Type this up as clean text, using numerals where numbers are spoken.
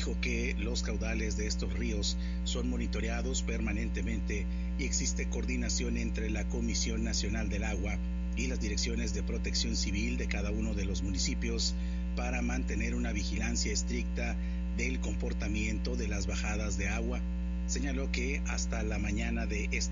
dijo que los caudales de estos ríos son monitoreados permanentemente y existe coordinación entre la Comisión Nacional del Agua y las direcciones de protección civil de cada uno de los municipios para mantener una vigilancia estricta del comportamiento de las bajadas de agua. Señaló que hasta la mañana de este